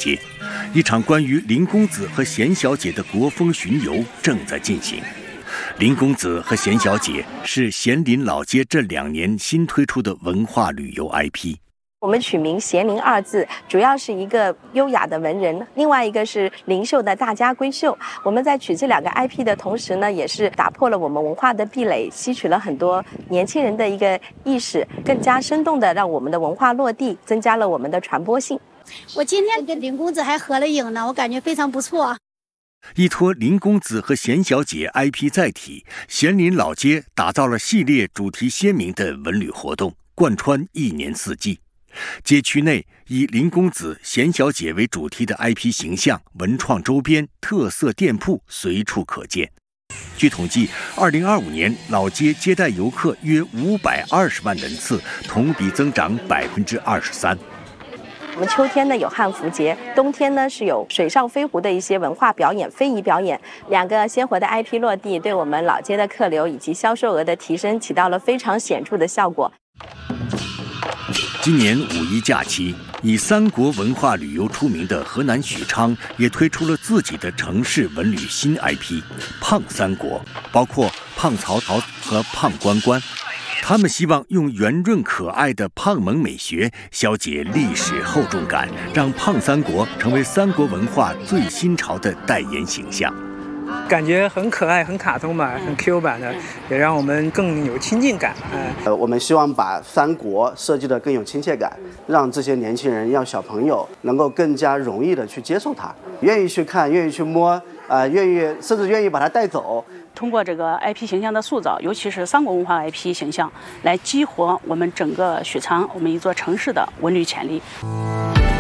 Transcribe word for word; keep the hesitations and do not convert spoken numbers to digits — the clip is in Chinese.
街，一场关于林公子和贤小姐的国风巡游正在进行。林公子和贤小姐是咸林老街这两年新推出的文化旅游 I P。 我们取名咸林二字，主要是一个优雅的文人，另外一个是灵秀的大家闺秀。我们在取这两个 I P 的同时呢，也是打破了我们文化的壁垒，吸取了很多年轻人的一个意识，更加生动的让我们的文化落地，增加了我们的传播性。 我今天跟林公子还合了影呢，我感觉非常不错。 依托林公子和贤小姐 I P 载体，咸林老街打造了系列主题鲜明的文旅活动，贯穿一年四季。街区内以林公子、贤小姐为主题的 I P 形象、文创周边、特色店铺随处可见。据统计，二零二五年老街接待游客约五百二十万人次，同比增长百分之二十三。 我们秋天呢有汉服节，冬天呢是有水上飞狐的一些文化表演、非遗表演，两个鲜活的 I P 落地，对我们老街的客流以及销售额的提升起到了非常显著的效果。 今年五一假期，以三国文化旅游出名的河南许昌也推出了自己的城市文旅新 I P“ 胖三国”，包括胖曹操和胖关关。他们希望用圆润可爱的胖萌美学消解历史厚重感，让胖三国成为三国文化最新潮的代言形象。 感觉很可爱，很卡通吧，很 Q 版的，也让我们更有亲近感。哎， 呃，我们希望把三国设计得更有亲切感，让这些年轻人、让小朋友能够更加容易的去接受它，愿意去看，愿意去摸，呃，愿意甚至愿意把它带走。 通过这个 I P 形象的塑造，尤其是三国文化 I P 形象，来激活我们整个许昌我们一座城市的文旅潜力。